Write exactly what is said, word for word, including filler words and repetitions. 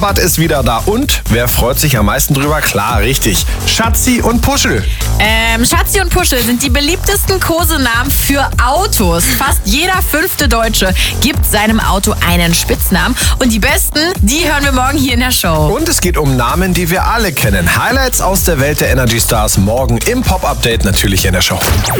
Bad ist wieder da und wer freut sich am meisten drüber? Klar, richtig. Schatzi und Puschel. Ähm, Schatzi und Puschel sind die beliebtesten Kosenamen für Autos. Fast jeder fünfte Deutsche gibt seinem Auto einen Spitznamen. Und die besten, die hören wir morgen hier in der Show. Und es geht um Namen, die wir alle kennen. Highlights aus der Welt der Energy Stars morgen im Pop-Update natürlich in der Show.